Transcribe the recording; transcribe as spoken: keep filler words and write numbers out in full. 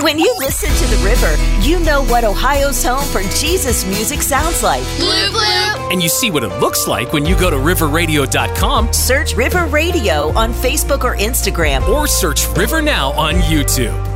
When you listen to The River, you know what Ohio's home for Jesus music sounds like. Bloop, bloop. And you see what it looks like when you go to river radio dot com. Search River Radio on Facebook or Instagram. Or search River Now on YouTube.